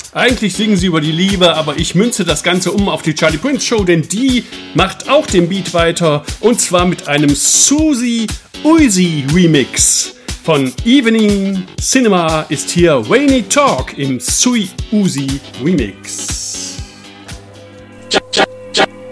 Eigentlich singen sie über die Liebe, aber ich münze das Ganze um auf die Charlie Prince Show, denn die macht auch den Beat weiter und zwar mit einem Susie Uzi Remix. Von Evening Cinema ist hier Rainy Talk im Sui Uzi Remix.